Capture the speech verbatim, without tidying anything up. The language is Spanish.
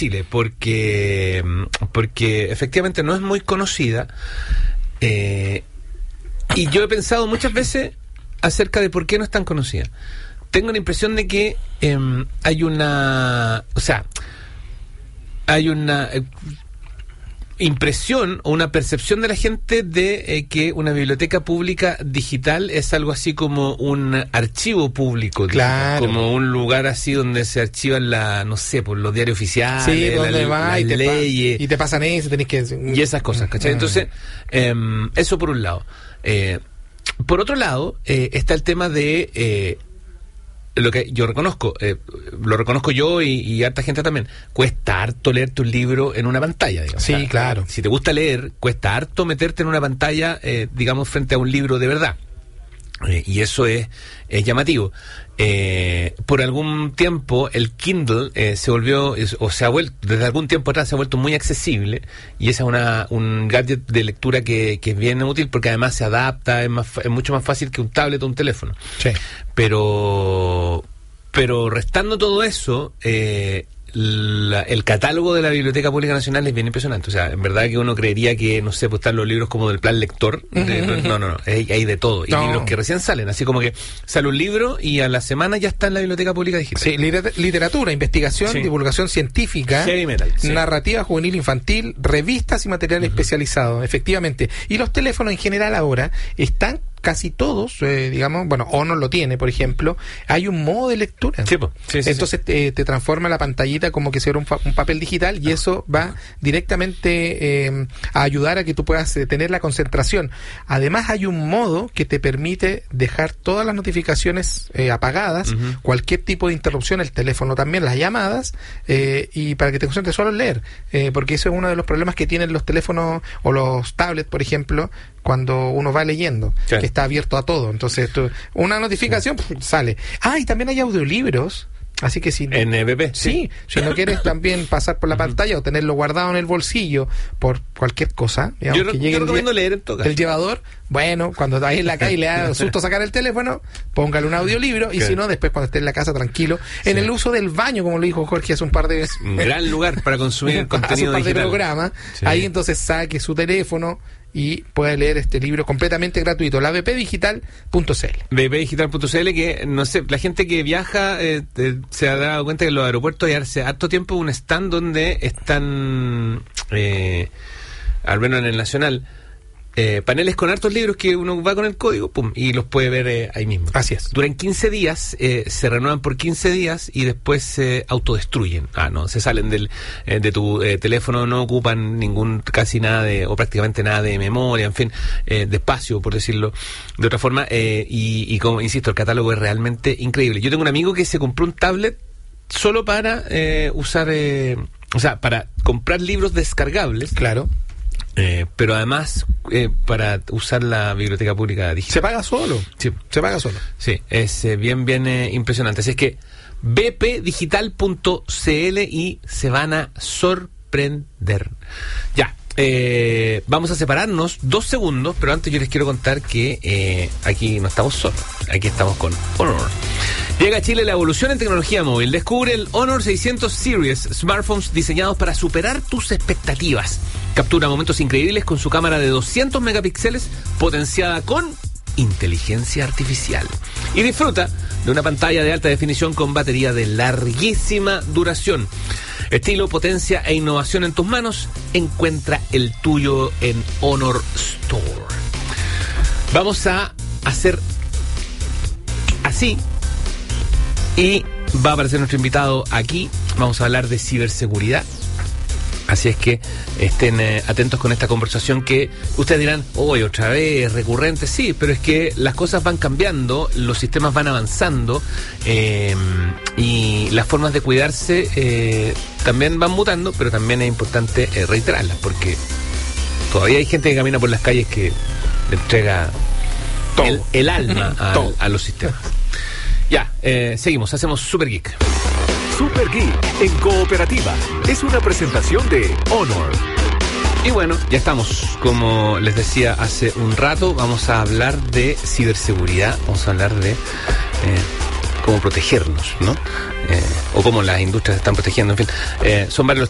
Chile, porque, porque efectivamente no es muy conocida, eh, y yo he pensado muchas veces acerca de por qué no es tan conocida. Tengo la impresión de que eh, hay una, o sea, hay una eh, impresión o una percepción de la gente de eh, que una biblioteca pública digital es algo así como un archivo público, claro, como un lugar así donde se archivan la, no sé, por los diarios oficiales, sí, la, donde va, las y te leyes pa- y te pasan eso, tenés que y esas cosas, ¿cachai? Entonces, eh, eso por un lado. Eh, por otro lado, eh, está el tema de eh, lo que yo reconozco, eh, lo reconozco yo y, y harta gente también, cuesta harto leerte un libro en una pantalla, digamos. Sí, O sea, claro. Si te gusta leer, cuesta harto meterte en una pantalla, eh, digamos, frente a un libro de verdad. Eh, y eso es, es llamativo. Eh, por algún tiempo el Kindle eh, se volvió, es, o se ha vuelto, desde algún tiempo atrás se ha vuelto muy accesible, y esa es una, un gadget de lectura que, que es bien útil porque además se adapta, es, más, es mucho más fácil que un tablet o un teléfono. Sí. Pero, pero restando todo eso, eh, La, el catálogo de la Biblioteca Pública Nacional es bien impresionante. O sea, en verdad que uno creería que, no sé, pues están los libros como del plan lector. De, no, no, no, hay, hay de todo. Y no. libros que recién salen, así como que sale un libro y a la semana ya está en la Biblioteca Pública Digital. Sí, liter- literatura, investigación, Sí. divulgación científica, Heavy metal, sí. narrativa juvenil infantil, revistas y material uh-huh. especializado, efectivamente. Y los teléfonos en general ahora están casi todos, eh, digamos, bueno, Honor lo tiene, por ejemplo, hay un modo de lectura. Sí, po. Sí, sí, Entonces sí. Te, te transforma la pantallita como que si fuera un, fa- un papel digital, y eso va directamente eh, a ayudar a que tú puedas eh, tener la concentración. Además hay un modo que te permite dejar todas las notificaciones eh, apagadas, uh-huh. cualquier tipo de interrupción, el teléfono también, las llamadas, eh, y para que te concentres solo en leer, eh, porque eso es uno de los problemas que tienen los teléfonos o los tablets, por ejemplo, cuando uno va leyendo, sí. que está abierto a todo. Entonces, tú, una notificación sí. pff, sale. Ah, y también hay audiolibros. Así que si en E B P, sí, sí, si no quieres también pasar por la uh-huh. pantalla o tenerlo guardado en el bolsillo por cualquier cosa, digamos, yo, que yo llegue recomiendo el, leer en todo caso. El llevador, bueno, cuando estás en la calle y le da susto sacar el teléfono, póngale un audiolibro, y claro. si no, después cuando esté en la casa tranquilo, sí. en el uso del baño, como lo dijo Jorge hace un par de veces. Un gran lugar para consumir contenido hace un par digital. de programas, sí. ahí entonces saque su teléfono y puede leer este libro completamente gratuito, la b p digital punto c l. b p digital punto c l, que no sé, la gente que viaja eh, eh, se ha dado cuenta que en los aeropuertos hay hace harto tiempo un stand donde están, eh, al menos en el Nacional, eh, paneles con hartos libros que uno va con el código, pum, y los puede ver eh, ahí mismo. Así es. Duran quince días, eh, se renuevan por quince días y después se autodestruyen. Ah, no, se salen del eh, de tu eh, teléfono, no ocupan ningún, casi nada de, o prácticamente nada de memoria, en fin, eh, de espacio, por decirlo de otra forma, eh, y, y como insisto, el catálogo es realmente increíble. Yo tengo un amigo que se compró un tablet solo para eh, usar, eh, o sea, para comprar libros descargables. Claro. Eh, pero además eh, para usar la biblioteca pública digital. Se paga solo. Sí. Se paga solo. Sí, es eh, bien, bien eh, impresionante. Así es que b p digital punto c l y se van a sorprender. Ya, eh, vamos a separarnos dos segundos, pero antes yo les quiero contar que eh, aquí no estamos solos. Aquí estamos con Honor. Llega a Chile la evolución en tecnología móvil. Descubre el Honor seiscientos Series, smartphones diseñados para superar tus expectativas. Captura momentos increíbles con su cámara de doscientos megapíxeles potenciada con inteligencia artificial. Y disfruta de una pantalla de alta definición con batería de larguísima duración. Estilo, potencia e innovación en tus manos. Encuentra el tuyo en Honor Store. Vamos a hacer así y va a aparecer nuestro invitado aquí. Vamos a hablar de ciberseguridad. Así es que estén eh, atentos con esta conversación que ustedes dirán, hoy otra vez, recurrente, sí, pero es que las cosas van cambiando, los sistemas van avanzando eh, y las formas de cuidarse eh, también van mutando, pero también es importante eh, reiterarlas, porque todavía hay gente que camina por las calles que le entrega todo. El, el alma a, a los sistemas. Ya, eh, seguimos, hacemos Super Geek. Super Geek en Cooperativa es una presentación de Honor. Y bueno, ya estamos, como les decía hace un rato, vamos a hablar de ciberseguridad, vamos a hablar de eh, cómo protegernos, ¿no? Eh, o cómo las industrias se están protegiendo, en fin, eh, son varios los